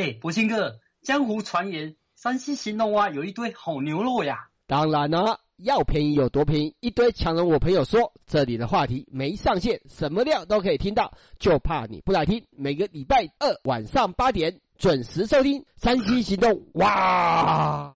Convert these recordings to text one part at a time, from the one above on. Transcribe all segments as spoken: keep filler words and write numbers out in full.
哎，博兴哥，江湖传言山西兴隆啊有一堆好牛肉呀。 当然了，要便宜有多便宜，一堆强人我朋友说，这里的话题没上限，什么料都可以听到，就怕你不来听。每个礼拜二晚上八点准时收听山西行动。哇！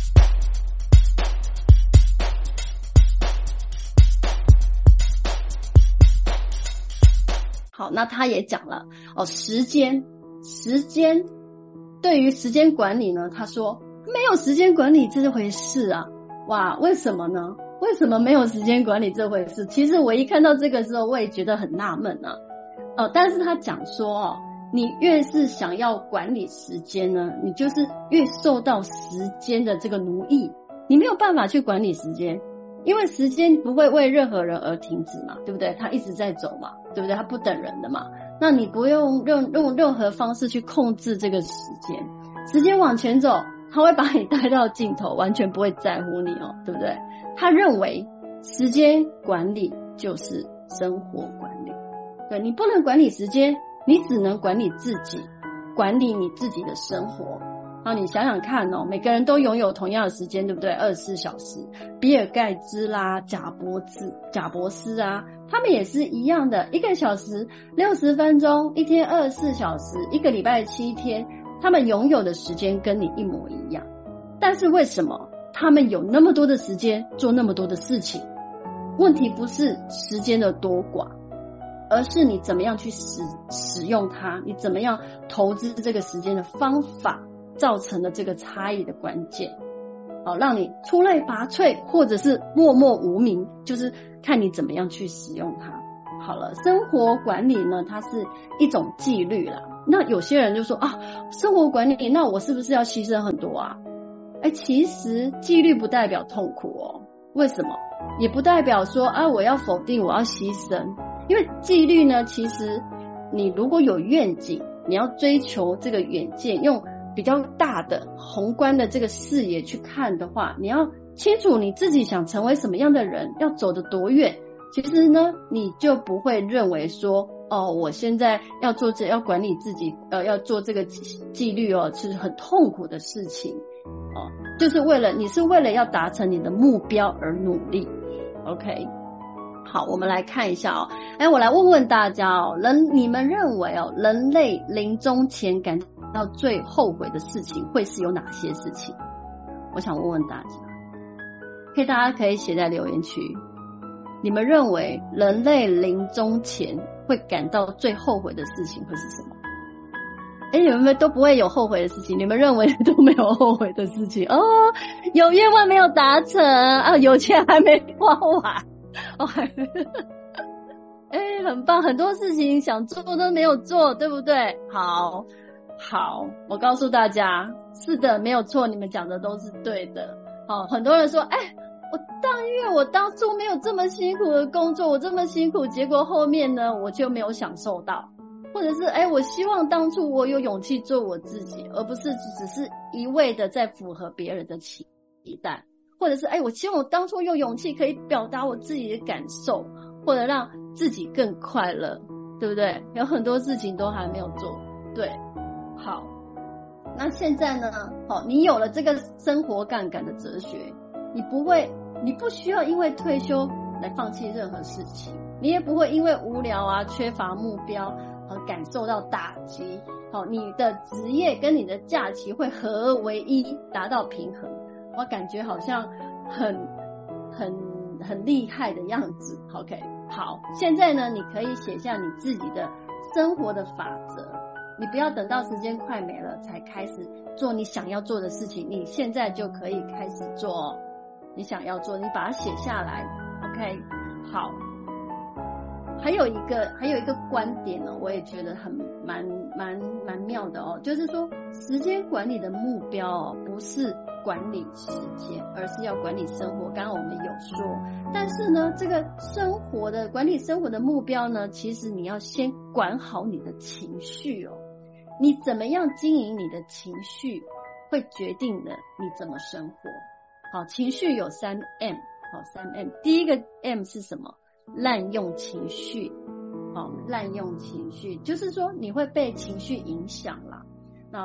好，那他也讲了哦，时间，时间对于时间管理呢，他说没有时间管理这回事啊。哇，为什么呢？为什么没有时间管理这回事？其实我一看到这个时候，我也觉得很纳闷啊。哦，但是他讲说哦，你越是想要管理时间呢，你就是越受到时间的这个奴役，你没有办法去管理时间。因为时间不会为任何人而停止嘛，对不对？它一直在走嘛，对不对？它不等人的嘛。那你不用用用任何方式去控制这个时间，时间往前走，它会把你带到尽头，完全不会在乎你哦，对不对？他认为时间管理就是生活管理，对，你不能管理时间，你只能管理自己，管理你自己的生活。好，你想想看哦，每个人都拥有同样的时间，对不对？二十四小时。比尔盖茨啦、贾伯斯、贾伯斯啊，他们也是一样的，一个小时六十分钟，一天二十四小时，一个礼拜七天，他们拥有的时间跟你一模一样。但是为什么他们有那么多的时间做那么多的事情？问题不是时间的多寡，而是你怎么样去使使用它，你怎么样投资这个时间的方法造成了这个差异的关键。好，让你出类拔萃，或者是默默无名，就是看你怎么样去使用它。好了，生活管理呢，它是一种纪律啦。那有些人就说啊，生活管理，那我是不是要牺牲很多啊？哎，其实纪律不代表痛苦哦。为什么？也不代表说啊，我要否定，我要牺牲。因为纪律呢，其实你如果有愿景，你要追求这个远见，用比较大的宏观的这个视野去看的话，你要清楚你自己想成为什么样的人，要走得多远。其实呢，你就不会认为说，哦，我现在要做这，要管理自己，呃，要做这个纪律哦，是很痛苦的事情哦，就是为了你是为了要达成你的目标而努力。OK， 好，我们来看一下哦，哎，我来问问大家哦，人你们认为哦，人类临终前感到最后悔的事情会是有哪些事情？我想问问大家，可以大家可以写在留言区。你们认为人类临终前会感到最后悔的事情会是什么？哎，你们都不会有后悔的事情，你们认为都没有后悔的事情哦？有愿望没有达成啊，有钱还没花完哦，还哎，很棒，很多事情想做都没有做，对不对？好好，我告诉大家，是的，没有错，你们讲的都是对的。好，很多人说，哎，我但愿我当初没有这么辛苦的工作，我这么辛苦，结果后面呢，我就没有享受到。或者是，哎，我希望当初我有勇气做我自己，而不是只是一味的在符合别人的期待。或者是，哎，我希望我当初有勇气可以表达我自己的感受，或者让自己更快乐，对不对？有很多事情都还没有做，对。好，那现在呢？好，你有了这个生活杠杆的哲学，你不会，你不需要因为退休来放弃任何事情，你也不会因为无聊啊、缺乏目标而感受到打击。好，你的职业跟你的假期会合而为一，达到平衡。我感觉好像很、很、很厉害的样子。OK， 好，现在呢，你可以写下你自己的生活的法则。你不要等到时间快没了才开始做你想要做的事情，你现在就可以开始做你想要做，你把它写下来。 OK， 好，还有一个还有一个观点呢、哦，我也觉得很蛮蛮蛮妙的哦，就是说时间管理的目标哦，不是管理时间，而是要管理生活。刚刚我们有说，但是呢，这个生活的管理生活的目标呢，其实你要先管好你的情绪哦。你怎么样经营你的情绪，会决定了你怎么生活。好，情绪有三 M， 好，三 M， 第一个 M 是什么？滥用情绪。好，滥用情绪，就是说你会被情绪影响啦。那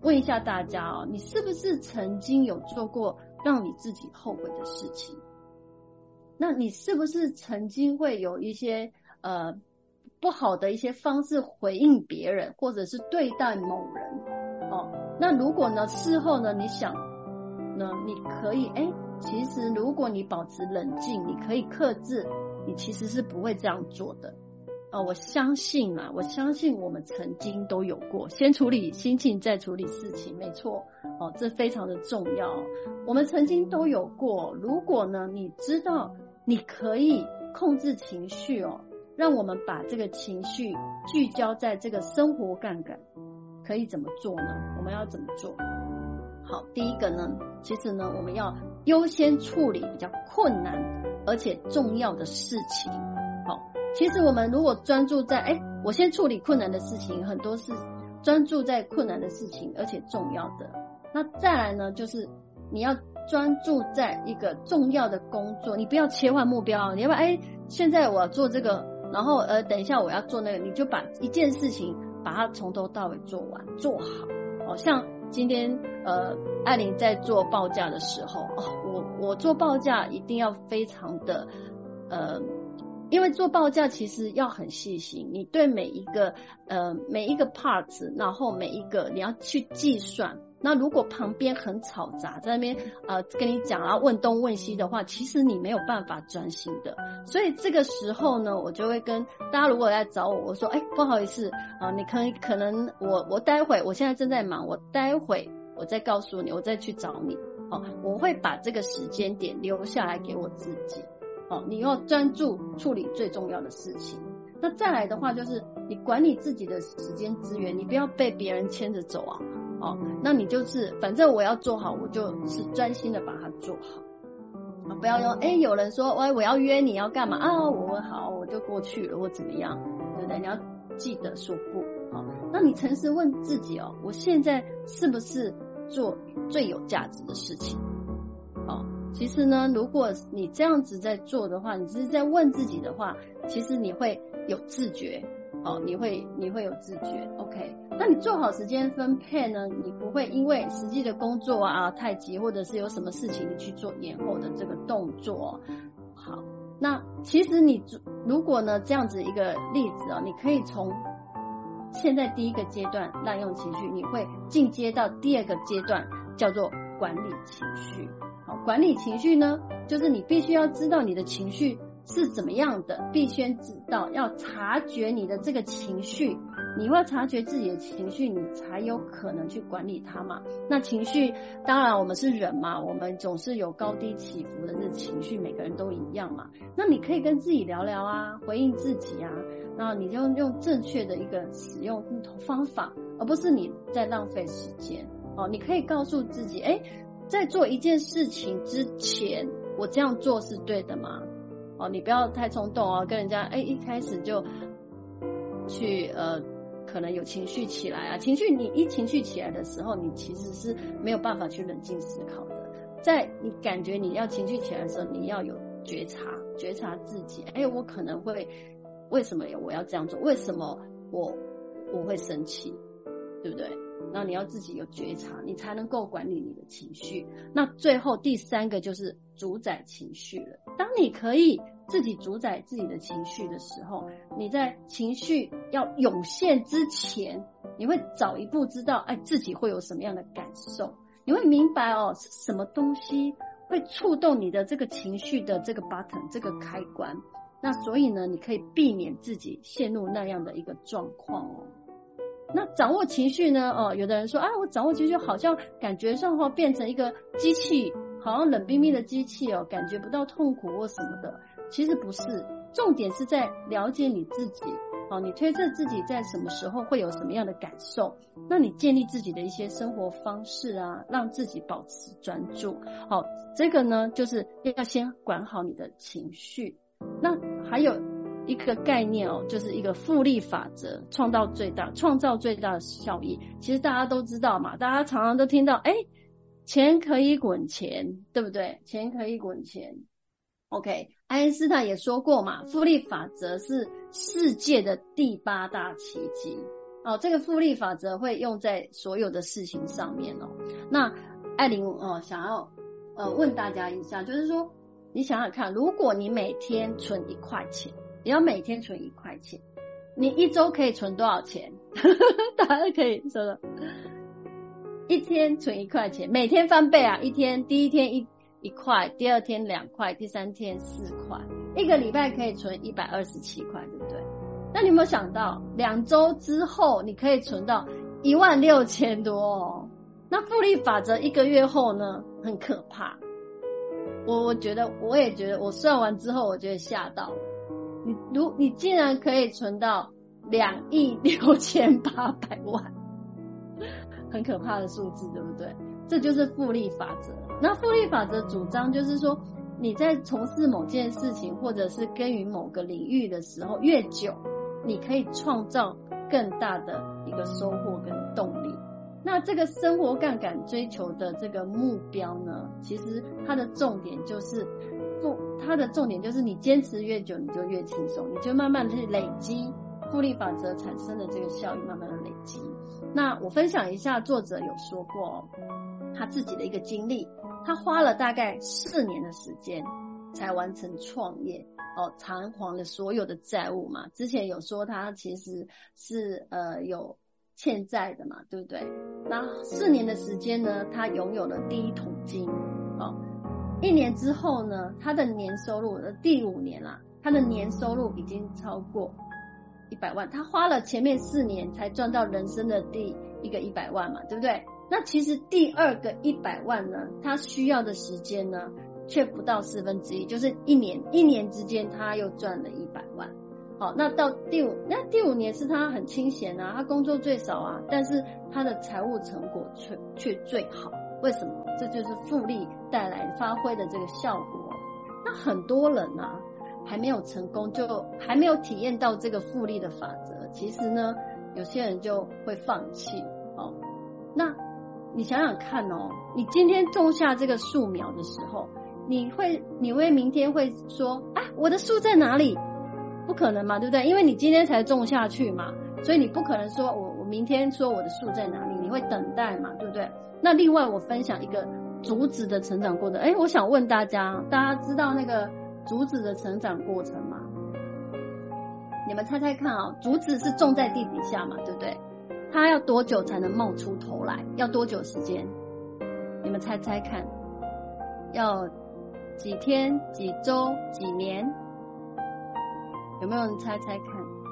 问一下大家哦，你是不是曾经有做过让你自己后悔的事情？那你是不是曾经会有一些呃不好的一些方式回应别人，或者是对待某人哦？那如果呢事后呢你想呢，你可以哎，其实如果你保持冷静，你可以克制，你其实是不会这样做的。哦，我相信啊，我相信我们曾经都有过，先处理心情再处理事情，没错哦，这非常的重要哦。我们曾经都有过，如果呢你知道你可以控制情绪哦，让我们把这个情绪聚焦在这个生活杠杆，可以怎么做呢？我们要怎么做？好，第一个呢，其实呢我们要优先处理比较困难而且重要的事情。好，其实我们如果专注在哎，我先处理困难的事情，很多是专注在困难的事情而且重要的。那再来呢，就是你要专注在一个重要的工作，你不要切换目标，你要不哎，现在我要做这个，然后呃，等一下我要做那个，你就把一件事情把它从头到尾做完做好。哦，像今天呃，艾琳在做报价的时候，哦，我我做报价一定要非常的呃。因为做报价其实要很细心，你对每一个呃每一个 parts， 然后每一个你要去计算。那如果旁边很吵杂，在那边呃跟你讲啊问东问西的话，其实你没有办法专心的。所以这个时候呢，我就会跟大家，如果来找我，我说哎不好意思啊、呃，你可以可能我我待会我现在正在忙，我待会我再告诉你，我再去找你。哦，我会把这个时间点留下来给我自己。哦，你要专注处理最重要的事情。那再来的话，就是你管理自己的时间资源，你不要被别人牵着走啊。哦，那你就是反正我要做好，我就是专心的把它做好。啊，不要用哎，有人说喂我要约你要干嘛啊？我好我就过去了或怎么样，对不对？你要记得说不。好，那你诚实问自己哦，我现在是不是做最有价值的事情？哦。其实呢，如果你这样子在做的话，你只是在问自己的话，其实你会有自觉，哦，你会你会有自觉 ，OK。那你做好时间分配呢，你不会因为实际的工作啊太急，或者是有什么事情你去做延后的这个动作。好，那其实你如果呢这样子一个例子哦，你可以从现在第一个阶段滥用情绪，你会进阶到第二个阶段，叫做管理情绪。好，管理情绪呢，就是你必须要知道你的情绪是怎么样的，必须知道要察觉你的这个情绪，你要察觉自己的情绪，你才有可能去管理它嘛。那情绪，当然我们是人嘛，我们总是有高低起伏的这情绪，每个人都一样嘛。那你可以跟自己聊聊啊，回应自己啊，那你就用正确的一个使用方法，而不是你在浪费时间。哦，你可以告诉自己，哎，在做一件事情之前，我这样做是对的吗？哦，你不要太冲动哦，跟人家哎一开始就去呃，可能有情绪起来啊，情绪你一情绪起来的时候，你其实是没有办法去冷静思考的。在你感觉你要情绪起来的时候，你要有觉察，觉察自己，哎，我可能会为什么我要这样做？为什么我我会生气？对不对？那你要自己有觉察，你才能够管理你的情绪。那最后第三个就是主宰情绪了。当你可以自己主宰自己的情绪的时候，你在情绪要涌现之前，你会早一步知道，哎，自己会有什么样的感受，你会明白哦，是什么东西会触动你的这个情绪的这个 button 这个开关。那所以呢，你可以避免自己陷入那样的一个状况哦。那掌握情绪呢？哦，有的人说啊，我掌握情绪好像感觉上哦变成一个机器，好像冷冰冰的机器哦，感觉不到痛苦或什么的。其实不是，重点是在了解你自己。哦，你推测自己在什么时候会有什么样的感受，那你建立自己的一些生活方式啊，让自己保持专注。好，这个呢就是要先管好你的情绪。那还有一个概念哦，就是一个复利法则，创造最大创造最大的效益。其实大家都知道嘛，大家常常都听到，哎，钱可以滚钱，对不对？钱可以滚钱。OK， 爱因斯坦也说过嘛，复利法则是世界的第八大奇迹。 哦，这个复利法则会用在所有的事情上面哦。那艾琳哦，想要呃问大家一下，就是说你想想看，如果你每天存一块钱，你要每天存一块钱，你一周可以存多少钱？大家可以说说，一天存一块钱，每天翻倍啊！一天第一天一一块，第二天两块，第三天四块，一个礼拜可以存一百二十七块，对不对？那你有没有想到，两周之后你可以存到一万六千多哦？那复利法则一个月后呢，很可怕。我我觉得，我也觉得，我算完之后，我觉得吓到。你如你竟然可以存到两亿六千八百万，很可怕的数字，对不对？这就是复利法则。那复利法则主张就是说，你在从事某件事情或者是耕耘某个领域的时候，越久，你可以创造更大的一个收获跟动力。那这个生活杠杆追求的这个目标呢，其实它的重点就是复，它的重点就是你坚持越久，你就越轻松，你就慢慢的去累积复利法则产生的这个效益，慢慢的累积。那我分享一下，作者有说过哦，他自己的一个经历，他花了大概四年的时间才完成创业哦，偿还了所有的债务嘛。之前有说他其实是呃有欠债的嘛，对不对？那四年的时间呢，他拥有了第一桶金哦。一年之后呢，他的年收入的第五年啦，他的年收入已经超过一百万。他花了前面四年才赚到人生的第一个一百万嘛，对不对？那其实第二个一百万呢，他需要的时间呢，却不到四分之一，就是一年一年之间他又赚了一百万。好，那到第五，那第五年是他很清闲啊，他工作最少啊，但是他的财务成果却却最好。为什么？这就是复利带来发挥的这个效果。那很多人啊，还没有成功，就还没有体验到这个复利的法则，其实呢，有些人就会放弃哦。那你想想看哦，你今天种下这个树苗的时候，你会你会明天会说啊，我的树在哪里？不可能嘛，对不对？因为你今天才种下去嘛，所以你不可能说我我明天说我的树在哪里，你会等待嘛，对不对？那另外我分享一个竹子的成长过程。诶，我想问大家，大家知道那个竹子的成长过程吗？你们猜猜看啊、哦，竹子是种在地底下嘛，对不对？它要多久才能冒出头来？要多久时间？你们猜猜看，要几天、几周、几年？有没有人猜猜看？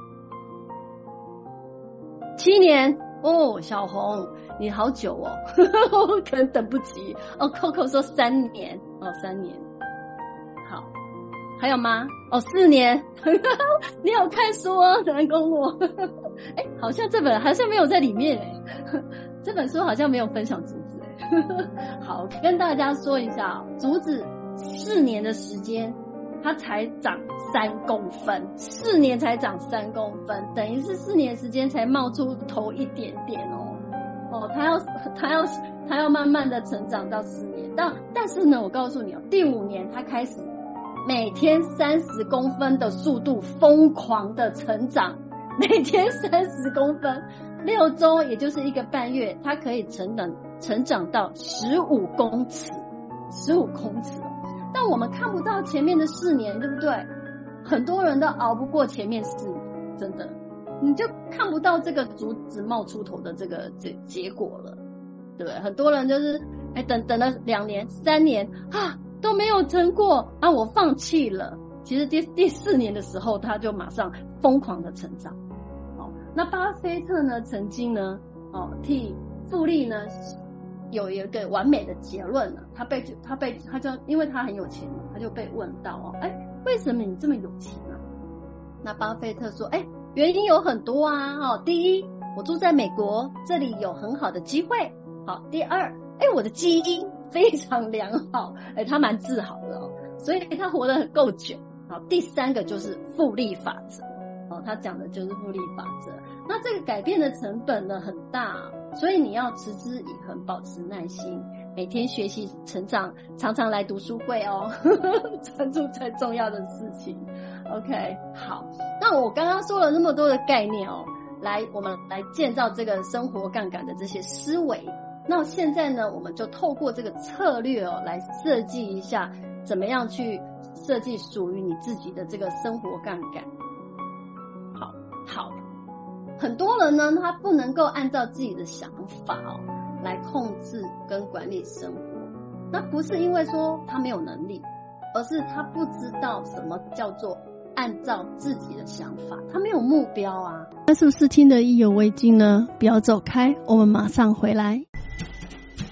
七年哦，小红你好久哦，我可能等不及哦。Coco 说三年哦，三年。好，还有吗？哦，四年。你有看书哦，南宫我。哎，好像这本好像没有在里面哎，这本书好像没有分享竹子哎。好，跟大家说一下，竹子四年的时间。它才长三公分，四年才长三公分，等于是四年时间才冒出头一点点哦。哦，它要它要它要慢慢的成长到四年，但但是呢，我告诉你哦，第五年它开始每天三十公分的速度疯狂的成长，每天三十公分，六周也就是一个半月，它可以成长成长到十五公尺，十五公尺。但我们看不到前面的四年，对不对？很多人都熬不过前面四年，真的，你就看不到这个竹子冒出头的这个这结果了，对不对？很多人就是哎等等了两年、三年啊都没有成果啊，我放弃了。其实第第四年的时候，他就马上疯狂的成长。哦，那巴菲特呢，曾经呢，哦替复利呢。有一个完美的结论了，他被他被他就因为他很有钱嘛，他就被问到哦，哎，为什么你这么有钱啊？那巴菲特说，哎，原因有很多啊，哦，第一，我住在美国，这里有很好的机会，好，第二，哎，我的基因非常良好，哎，他蛮自豪的哦，所以他活得很够久，好，第三个就是复利法则，哦，他讲的就是复利法则，那这个改变的成本呢很大。所以你要持之以恒，保持耐心，每天学习成长，常常来读书会哦，专注最重要的事情。OK， 好，那我刚刚说了那么多的概念哦， 来我们来建造这个生活杠杆的这些思维。那现在呢，我们就透过这个策略哦，来设计一下怎么样去设计属于你自己的这个生活杠杆。好，好，很多人呢，他不能够按照自己的想法哦来控制跟管理生活。那不是因为说他没有能力，而是他不知道什么叫做按照自己的想法，他没有目标啊。 那是不是听得意犹未尽呢？不要走开，我们马上回来。